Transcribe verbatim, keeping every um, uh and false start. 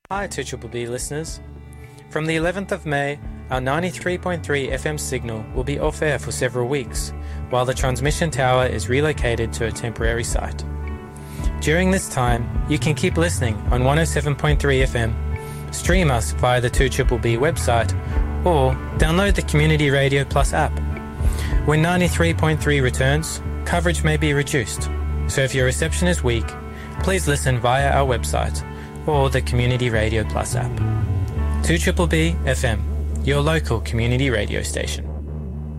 Hi two B B listeners. From the eleventh of May, our ninety-three point three F M signal will be off air for several weeks, while the transmission tower is relocated to a temporary site. During this time, you can keep listening on one oh seven point three F M, stream us via the two B B website, or download the Community Radio Plus app. When ninety-three point three returns, coverage may be reduced, so if your reception is weak, please listen via our website or the Community Radio Plus app. two B B F M, your local community radio station.